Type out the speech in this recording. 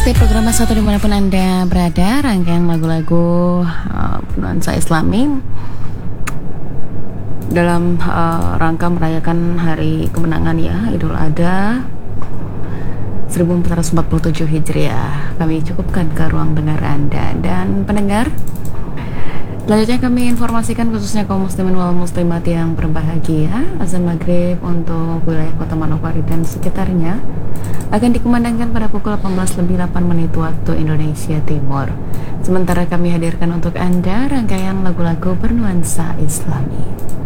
stay program satu dimanapun Anda berada. Rangkaian lagu-lagu nuansa Islami dalam rangka merayakan hari kemenangan ya, Idul Adha 1447 Hijriah. Kami cukupkan ke ruang dengar Anda dan pendengar. Selanjutnya kami informasikan khususnya kaum muslimin wal muslimat yang berbahagia, azan maghrib untuk wilayah Kota Manokwari dan sekitarnya akan dikumandangkan pada pukul 18:08 waktu Indonesia Timur. Sementara kami hadirkan untuk Anda rangkaian lagu-lagu bernuansa Islami.